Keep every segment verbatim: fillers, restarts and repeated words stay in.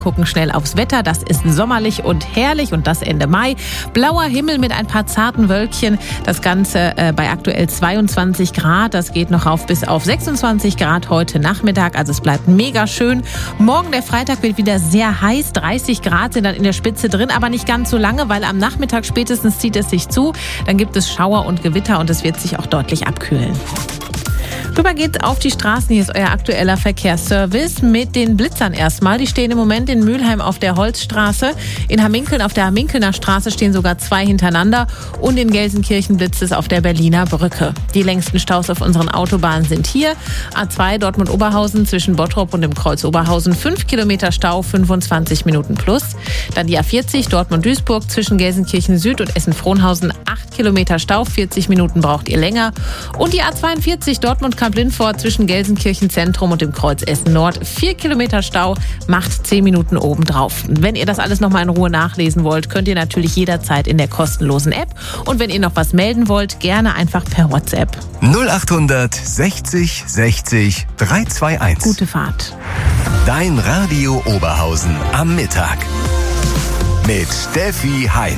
Gucken schnell aufs Wetter, das ist sommerlich und herrlich und das Ende Mai. Blauer Himmel mit ein paar zarten Wölkchen, das Ganze äh, bei aktuell zweiundzwanzig Grad, das geht noch rauf bis auf sechsundzwanzig Grad heute Nachmittag, also es bleibt mega schön. Morgen der Freitag wird wieder sehr heiß, dreißig Grad sind dann in der Spitze drin, aber nicht ganz so lange, weil am Nachmittag spätestens zieht es sich zu, dann gibt es Schauer und Gewitter und es wird sich auch deutlich abkühlen. Rüber geht's auf die Straßen. Hier ist euer aktueller Verkehrsservice mit den Blitzern erstmal. Die stehen im Moment in Mülheim auf der Holzstraße. In Hamminkeln auf der Hamminkelner Straße stehen sogar zwei hintereinander. Und in Gelsenkirchen blitzt es auf der Berliner Brücke. Die längsten Staus auf unseren Autobahnen sind hier. A zwei Dortmund-Oberhausen zwischen Bottrop und dem Kreuz Oberhausen. fünf Kilometer Stau, fünfundzwanzig Minuten plus. Dann die A vierzig Dortmund-Duisburg zwischen Gelsenkirchen Süd und Essen-Frohnhausen. acht Kilometer Stau, vierzig Minuten braucht ihr länger. Und die A zweiundvierzig Dortmund Kamp-Lindfort zwischen Gelsenkirchen Zentrum und dem Kreuz Essen Nord. Vier Kilometer Stau, macht zehn Minuten obendrauf. Wenn ihr das alles nochmal in Ruhe nachlesen wollt, könnt ihr natürlich jederzeit in der kostenlosen App. Und wenn ihr noch was melden wollt, gerne einfach per WhatsApp. null achthundert sechzig sechzig dreihunderteinundzwanzig. Gute Fahrt. Dein Radio Oberhausen am Mittag. Mit Steffi Hein.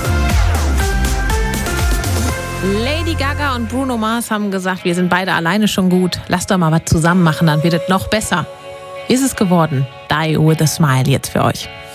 Lady Gaga und Bruno Mars haben gesagt, wir sind beide alleine schon gut. Lasst doch mal was zusammen machen, dann wird es noch besser. Wie ist es geworden? Die with a Smile jetzt für euch.